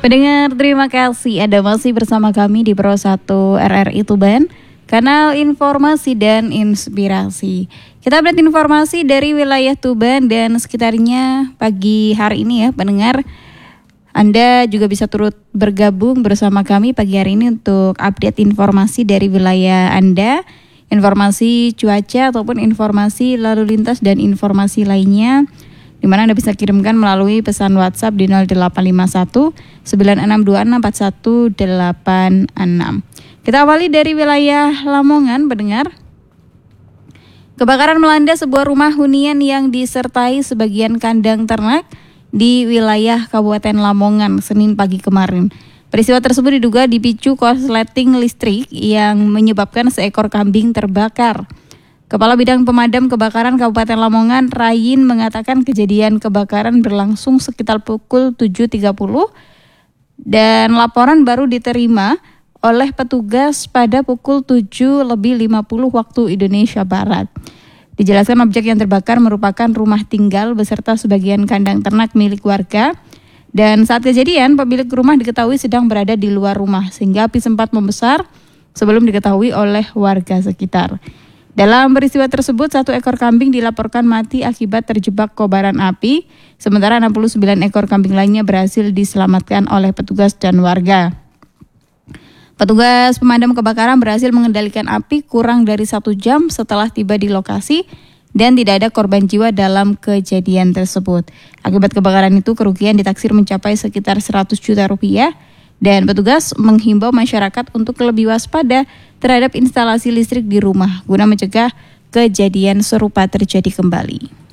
Pendengar, terima kasih Anda masih bersama kami di Pro 1 RRI Tuban, kanal informasi dan inspirasi. Kita update informasi dari wilayah Tuban dan sekitarnya pagi hari ini ya, pendengar. Anda juga bisa turut bergabung bersama kami pagi hari ini untuk update informasi dari wilayah Anda, informasi cuaca ataupun informasi lalu lintas dan informasi lainnya, di mana Anda bisa kirimkan melalui pesan WhatsApp di 0851 9626 4186. Kita awali dari wilayah Lamongan, pendengar. Kebakaran melanda sebuah rumah hunian yang disertai sebagian kandang ternak di wilayah Kabupaten Lamongan Senin pagi kemarin. Peristiwa tersebut diduga dipicu korsleting listrik yang menyebabkan seekor kambing terbakar. Kepala Bidang Pemadam Kebakaran Kabupaten Lamongan, Rayin, mengatakan kejadian kebakaran berlangsung sekitar pukul 7.30 dan laporan baru diterima oleh petugas pada pukul 7.50 waktu Indonesia Barat. Dijelaskan objek yang terbakar merupakan rumah tinggal beserta sebagian kandang ternak milik warga, dan saat kejadian pemilik rumah diketahui sedang berada di luar rumah sehingga api sempat membesar sebelum diketahui oleh warga sekitar. Dalam peristiwa tersebut, 1 ekor kambing dilaporkan mati akibat terjebak kobaran api, sementara 69 ekor kambing lainnya berhasil diselamatkan oleh petugas dan warga. Petugas pemadam kebakaran berhasil mengendalikan api kurang dari 1 jam setelah tiba di lokasi dan tidak ada korban jiwa dalam kejadian tersebut. Akibat kebakaran itu, kerugian ditaksir mencapai sekitar 100 juta rupiah. Dan petugas menghimbau masyarakat untuk lebih waspada terhadap instalasi listrik di rumah guna mencegah kejadian serupa terjadi kembali.